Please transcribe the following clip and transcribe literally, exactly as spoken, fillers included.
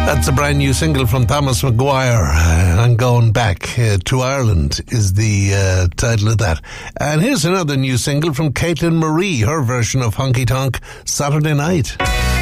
That's a brand new single from Thomas Maguire. Uh, I'm Going Back uh, to Ireland is the uh, title of that. And here's another new single from Caitlin Marie, her version of Honky Tonk, Saturday Night.